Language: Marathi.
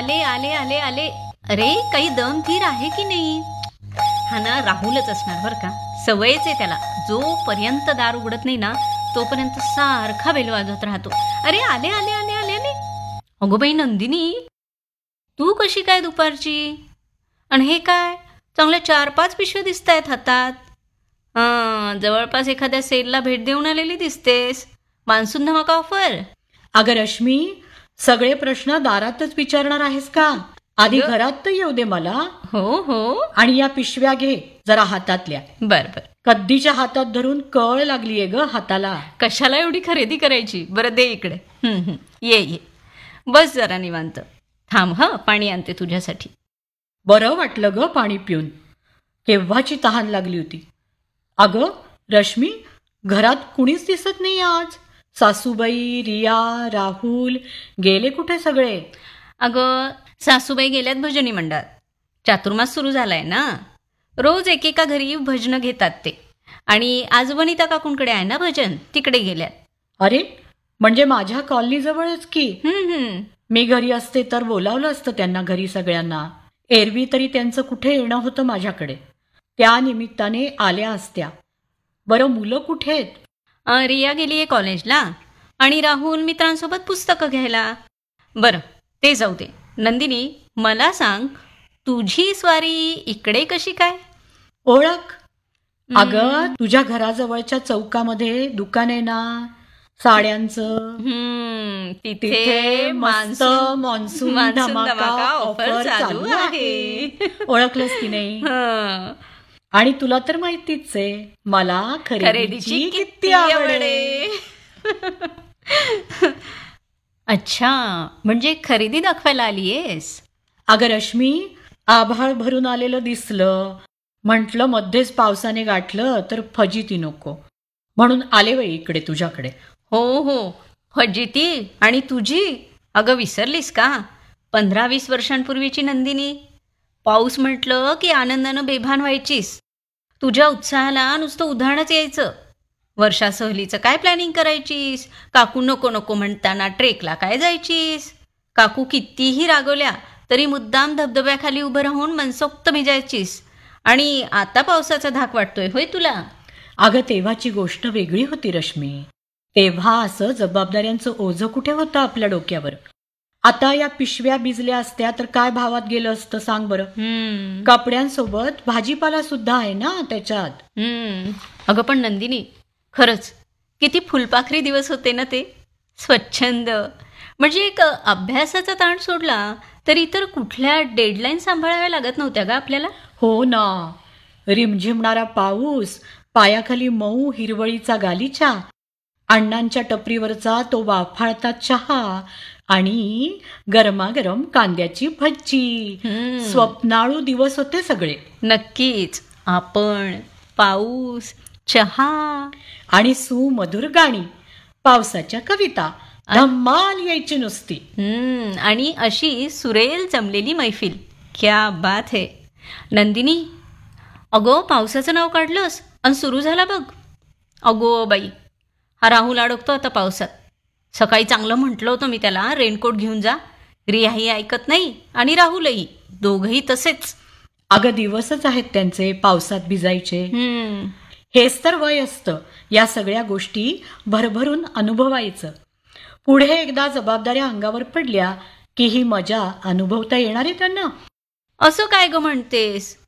आले आले आले आले. अरे काही दमगीर आहे की नाही? हा ना राहुलच असणार बरं का. सवयच आहे त्याला. जोपर्यंत दार उघडत नाही ना तोपर्यंत सारखा बेल वाजवत राहतो. अरे आले आले आले आले आले. अगो बाई नंदिनी, तू कशी काय दुपारची? आणि हे काय चांगल्या 4-5 पिशव्या दिसत आहेत हातात. जवळपास एखाद्या सेलला भेट देऊन आलेली दिसतेस. मान्सून धमाका ऑफर. अगं रश्मी, सगळे प्रश्न दारातच विचारणार आहेस का? आधी घरात तर येऊ दे मला. हो हो. आणि या पिशव्या घे जरा हातातल्या. बर बर. कद्दीच्या हातात धरून कळ लागलीये ग हाताला. कशाला एवढी खरेदी करायची? बरं दे इकडे. ये ये बस जरा निवांत. थांब पाणी आणते तुझ्यासाठी. बरं वाटलं ग पाणी पिऊन. केव्हाची तहान लागली होती. अगं रश्मी, घरात कुणीच दिसत नाही आज. सासूबाई, रिया, राहुल गेले कुठे सगळे? अगं सासूबाई गेल्यात भजनी मंडळात. चातुर्मास सुरू झालाय ना. रोज एकेका घरी भजनं घेतात ते. आणि आज वनिता काकूंकडे आहे ना भजन, तिकडे गेल्यात. अरे म्हणजे माझ्या कॉलनी जवळच की. मी घरी असते तर बोलावलं असतं त्यांना घरी सगळ्यांना. एरवी तरी त्यांचं कुठे येणं होतं माझ्याकडे. त्या निमित्ताने आल्या असत्या. बरं मुलं कुठे आहेत? रिया गेली आहे कॉलेजला आणि राहुल मित्रांसोबत पुस्तकं घ्यायला. बरं ते जाऊ दे. नंदिनी मला सांग, तुझी स्वारी इकडे कशी काय? ओळख? अगं तुझ्या घराजवळच्या चौकामध्ये दुकान आहे ना साड्यांचं. तिथे मान्सून धमाका ऑफर चालू आहे. ओळखलंस की नाही? आणि तुला तर माहितीच आहे मला खरेदीची किती आवड आहे. अच्छा, म्हणजे खरेदी दाखवायला आलीयेस? अगं रश्मी, आभाळ भरून आलेलं दिसलं. म्हटलं मध्येच पावसाने गाठलं तर फजिती नको, म्हणून आले बाई इकडे तुझ्याकडे. हो हो, फजिती आणि तुझी. अगं विसरलीस का 15-20 वर्षांपूर्वीची नंदिनी? पाऊस म्हटलं की आनंदानं बेभान व्हायचीस. तुझ्या उत्साहाला नुसतं उधाणच यायचं. वर्षा सहलीचं काय प्लॅनिंग करायचीस? काकू नको नको म्हणताना ट्रेकला काय जायचीस? काकू कितीही रागवल्या तरी मुद्दाम धबधब्याखाली उभं राहून मनसोक्त भिजायचीस. आणि आता पावसाचा धाक वाटतोय होय तुला? अगं तेव्हाची गोष्ट वेगळी होती रश्मी. तेव्हा असं जबाबदाऱ्यांचं ओझं कुठे होतं आपल्या डोक्यावर. आता या पिशव्या भिजल्या असत्या तर काय भावात गेलं असतं सांग बरं. कपड्यांसोबत भाजीपाला सुद्धा आहे ना त्याच्यात. अगं पण नंदिनी, खरंच किती फुलपाखरी दिवस होते ना ते. स्वच्छंद. म्हणजे एक अभ्यासाचा ताण सोडला तर इतर कुठल्या डेडलाईन सांभाळाव्या लागत नव्हत्या का आपल्याला? हो ना. रिमझिमणारा पाऊस, पायाखाली मऊ हिरवळीचा गालिचा, अण्णांच्या टपरीवरचा तो वाफाळता चहा आणि गरमागरम कांद्याची भज्जी. स्वप्नाळू दिवस होते सगळे. नक्कीच. आपण, पाऊस, चहा आणि सुमधुर गाणी, पावसाच्या कविता, धम्माल यायची नुसती. आणि अशी सुरेल जमलेली मैफिल. क्या बात है नंदिनी. अगो पावसाचं नाव काढलंस आणि सुरू झाला बघ. अगो बाई, हा राहुल अडकतो आता पावसात. सकाळी चांगलं म्हटलं होतं मी त्याला रेनकोट घेऊन जा. रियाही ऐकत नाही आणि राहुलही, दोघही तसेच. अगं दिवसच आहेत त्यांचे पावसात भिजायचे. हेच तर वय असतं या सगळ्या गोष्टी भरभरून अनुभवायचं. पुढे एकदा जबाबदाऱ्या अंगावर पडल्या की ही मजा अनुभवता येणार आहे त्यांना. असं काय ग म्हणतेस?